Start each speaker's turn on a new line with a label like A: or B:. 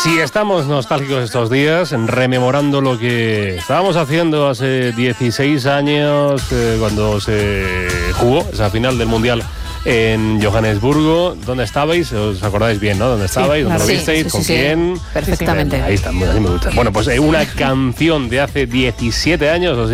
A: Si estamos nostálgicos estos días, rememorando lo que estábamos haciendo hace 16 años, cuando se jugó esa final del Mundial en Johannesburgo, ¿dónde estabais? ¿Os acordáis bien, no? ¿Dónde estabais? ¿Dónde lo visteis? ¿Con quién?
B: Perfectamente.
A: Ahí está, así me gusta. Bueno, pues una canción de hace 17 años,